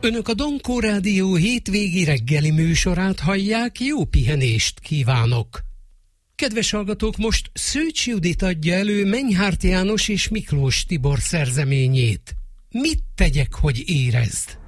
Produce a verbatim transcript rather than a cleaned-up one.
Önök a Donkó Rádió hétvégi reggeli műsorát hallják, jó pihenést kívánok! Kedves hallgatók, most Szőcs Judit adja elő Menyhárt János és Miklós Tibor szerzeményét. Mit tegyek, hogy érezd?